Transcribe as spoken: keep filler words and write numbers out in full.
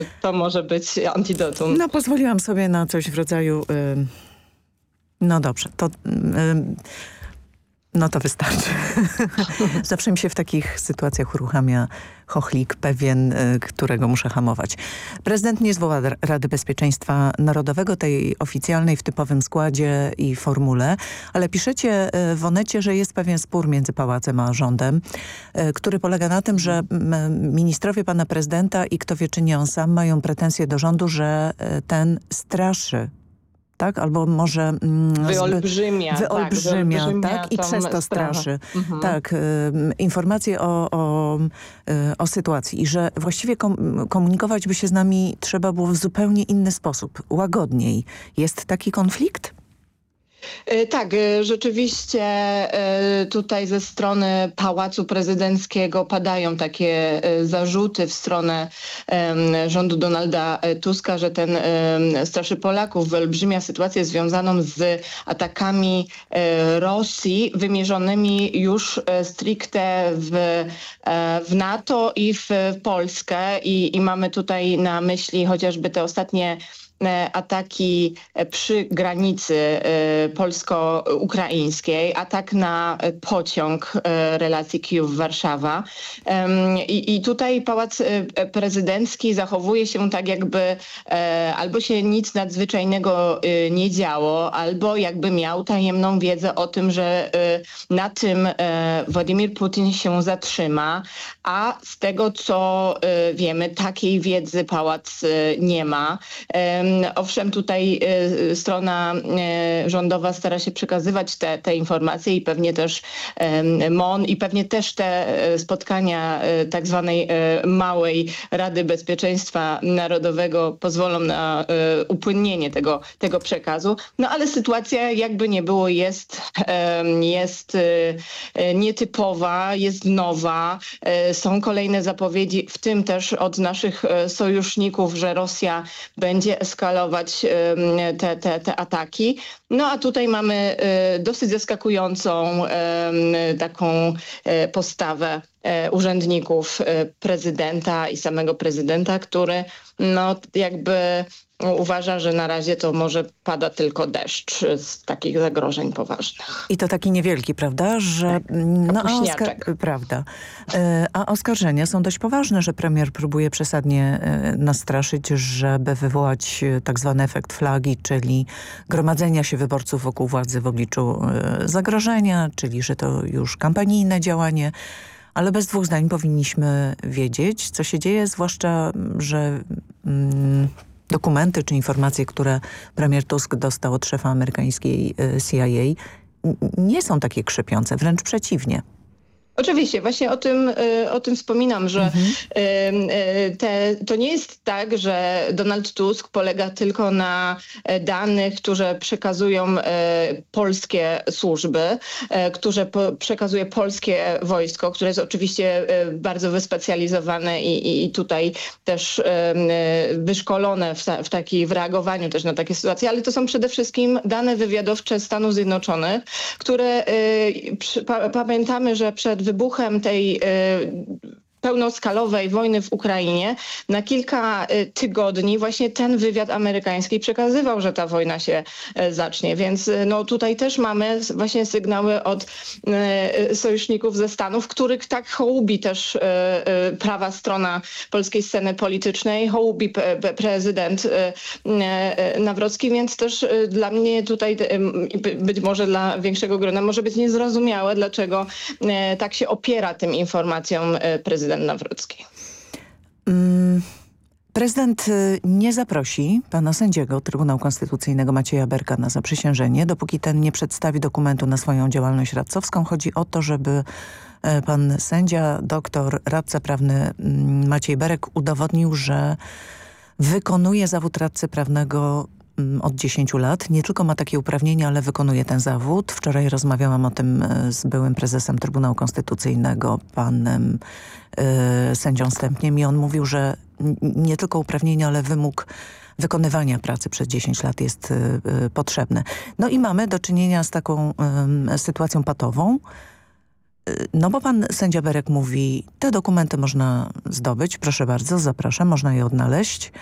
to może być antidotum. No pozwoliłam sobie na coś w rodzaju... Yy... No dobrze, to... Yy... No to wystarczy. Zawsze mi się w takich sytuacjach uruchamia chochlik pewien, którego muszę hamować. Prezydent nie zwoła Rady Bezpieczeństwa Narodowego, tej oficjalnej w typowym składzie i formule, ale piszecie w Onecie, że jest pewien spór między pałacem a rządem, który polega na tym, że ministrowie pana prezydenta i kto wie czy nie on sam mają pretensje do rządu, że ten straszy, tak? Albo może... Mm, wyolbrzymia. Wyolbrzymia, tak, wyolbrzymia tak? I przez to straszy. Mhm. Tak, y, informacje o, o, y, o sytuacji. I że właściwie kom komunikować by się z nami trzeba było w zupełnie inny sposób, łagodniej. Jest taki konflikt? Tak, rzeczywiście tutaj ze strony Pałacu Prezydenckiego padają takie zarzuty w stronę rządu Donalda Tuska, że ten straszy Polaków, wyolbrzymia sytuację związaną z atakami Rosji wymierzonymi już stricte w, w NATO i w Polskę i, i mamy tutaj na myśli chociażby te ostatnie ataki przy granicy polsko-ukraińskiej, atak na pociąg relacji Kijów-Warszawa. I, I tutaj Pałac Prezydencki zachowuje się tak, jakby albo się nic nadzwyczajnego nie działo, albo jakby miał tajemną wiedzę o tym, że na tym Władimir Putin się zatrzyma, a z tego co wiemy, takiej wiedzy Pałac nie ma. Owszem, tutaj y, strona y, rządowa stara się przekazywać te, te informacje i pewnie też y, M O N i pewnie też te y, spotkania y, tak zwanej y, małej Rady Bezpieczeństwa Narodowego pozwolą na y, upłynnienie tego, tego przekazu. No ale sytuacja jakby nie było jest, y, jest y, y, nietypowa, jest nowa. Y, są kolejne zapowiedzi, w tym też od naszych y, sojuszników, że Rosja będzie eskalować te, te, te ataki. No a tutaj mamy dosyć zaskakującą taką postawę urzędników prezydenta i samego prezydenta, który no jakby uważa, że na razie to może pada tylko deszcz z takich zagrożeń poważnych. I to taki niewielki, prawda? Że, tak, no, a, oskar prawda. A oskarżenia są dość poważne, że premier próbuje przesadnie nastraszyć, żeby wywołać tak zwany efekt flagi, czyli gromadzenia się wyborców wokół władzy w obliczu zagrożenia, czyli że to już kampanijne działanie. Ale bez dwóch zdań powinniśmy wiedzieć, co się dzieje, zwłaszcza, że mm, dokumenty czy informacje, które premier Tusk dostał od szefa amerykańskiej C I A, nie są takie krzepiące, wręcz przeciwnie. Oczywiście, właśnie o tym, o tym wspominam, że mhm. te, to nie jest tak, że Donald Tusk polega tylko na danych, które przekazują polskie służby, które przekazuje polskie wojsko, które jest oczywiście bardzo wyspecjalizowane i, i tutaj też wyszkolone w, w, taki, w reagowaniu też na takie sytuacje, ale to są przede wszystkim dane wywiadowcze Stanów Zjednoczonych, które pamiętamy, że przed wybuchem tej y, pełnoskalowej wojny w Ukrainie na kilka tygodni właśnie ten wywiad amerykański przekazywał, że ta wojna się zacznie. Więc no tutaj też mamy właśnie sygnały od y, sojuszników ze Stanów, których tak hołubi też y, y, prawa strona polskiej sceny politycznej, hołubi p- prezydent y, y, Nawrocki, więc też y, dla mnie tutaj y, być może dla większego grona może być niezrozumiałe, dlaczego y, tak się opiera tym informacjom y, prezydent Nawrocki. Mm, prezydent nie zaprosi pana sędziego Trybunału Konstytucyjnego Macieja Berka na zaprzysiężenie, dopóki ten nie przedstawi dokumentu na swoją działalność radcowską. Chodzi o to, żeby pan sędzia, doktor, radca prawny Maciej Berek udowodnił, że wykonuje zawód radcy prawnego od dziesięciu lat. Nie tylko ma takie uprawnienia, ale wykonuje ten zawód. Wczoraj rozmawiałam o tym z byłym prezesem Trybunału Konstytucyjnego, panem y, sędzią Stępniem, i on mówił, że nie tylko uprawnienia, ale wymóg wykonywania pracy przez dziesięć lat jest y, y, potrzebny. No i mamy do czynienia z taką y, sytuacją patową, No bo pan sędzia Berek mówi, te dokumenty można zdobyć, proszę bardzo, zapraszam, można je odnaleźć.